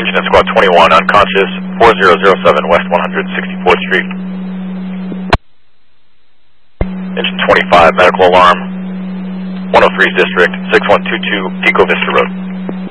Engine at Squad 21, unconscious, 4007 West 164th Street. Engine 25, medical alarm, 103's District, 6122 Pico Vista Road.